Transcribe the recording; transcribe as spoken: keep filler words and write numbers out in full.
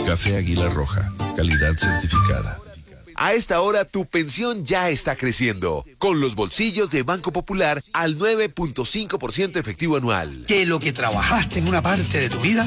Café Águila Roja, calidad certificada. A esta hora tu pensión ya está creciendo. Con los bolsillos de Banco Popular al nueve punto cinco por ciento efectivo anual. Que lo que trabajaste en una parte de tu vida